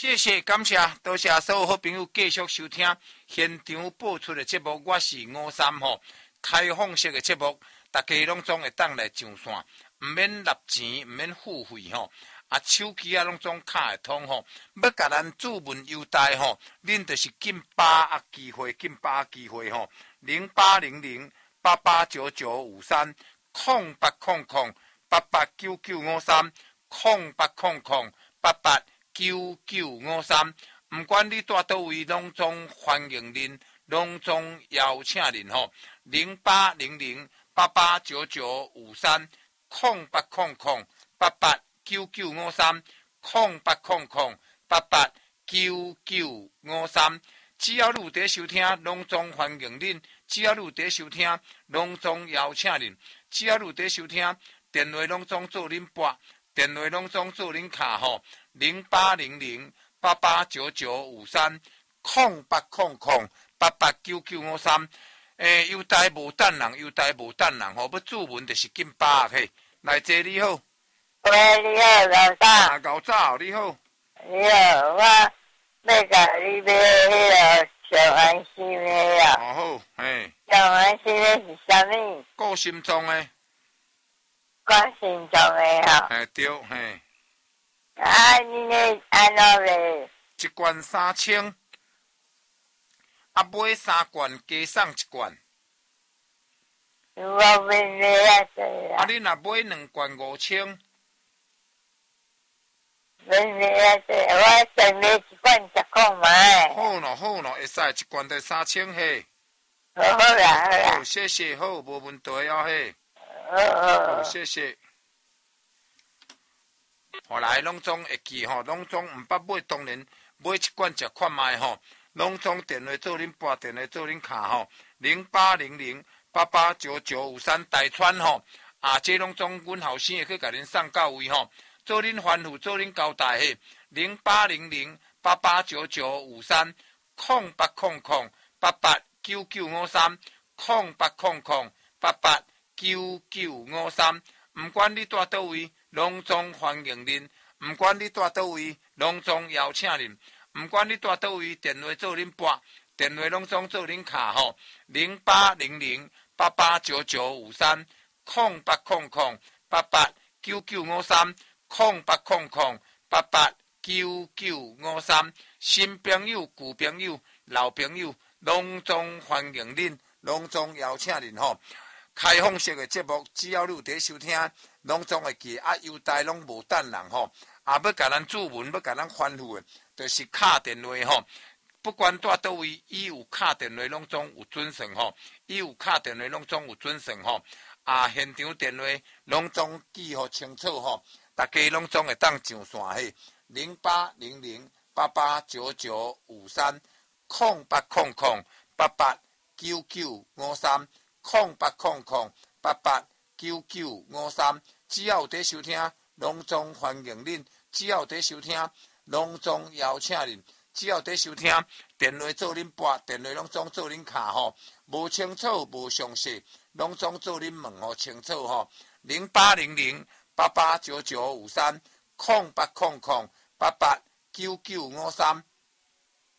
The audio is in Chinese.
谢谢，感谢，多谢所有好朋友继续收听现场播出的节目。我是53吼，开放式的节目，大家拢总会当来上线，唔免纳钱，唔免付费吼。手机拢总卡会通吼。要甲咱注文优待吼，恁就是紧把握机会，紧把握机会吼。0800889953 0800889953 0800889953，唔管你住倒位，拢总欢迎恁，拢总邀请恁吼。0800889953 0800889953 0800889953，只要你有在收听，拢总欢迎恁；只要你有在收听，拢总邀请恁；只要你有在收听，电话拢总做恁拨。电话拢总做恁卡吼，0800889953 0800889953。优待无等人，优待无等人吼，要注文就是紧把握嘿。来姐你好， 喂，你好，老大。 高早你好。 你好，我要甲你买迄个小丸西梅啊。 哦好，嘿。 小丸西梅是啥物？ 顾心脏诶。 顾心脏诶吼。 嘿对，嘿。 你咧安怎卖？ 一罐3000，买3罐加送1罐。 我买啊济啦。 你若买2罐5000。 买啊济，我先买1罐10块买。 好咯好咯，会使1罐就3000嘿。 好啦好啦。 好，谢谢，好，无问题啊嘿。 好， 谢谢。后来拢总会记吼，拢总毋捌买，当然买1罐食看卖吼，拢总电话做恁拨，电话做恁卡吼，0800889953台川吼，这拢总阮后生会去甲恁送到位吼，做恁吩咐，做恁交代嘿，0800889953 0800889953 0800889953，毋管你住倒位，拢总欢迎恁；毋管你住倒位，拢总邀请恁；毋管你住倒位，电话做恁拨，电话拢总做恁卡吼，0800889953 0800889953 0800889953，新朋友、旧朋友、老朋友，拢总欢迎恁，拢总邀请恁吼。开放式的节目，只要你有在收听，拢总会记优待拢无等人吼。要甲咱注文，要甲咱吩咐的，就是敲电话吼。不管住倒位，伊有敲电话拢总有准绳吼，伊有敲电话拢总有准绳吼。现场电话拢总记好清楚吼，大家拢总会当上线嘿。0800889953 0800889953 0800889953，只要有在收听，拢总欢迎恁；只要有在收听，拢总邀请恁；只要有在收听，电话做恁拨，电话拢总做恁卡吼。无清楚、无详细，拢总做恁问吼清楚吼。0800889953 0800889953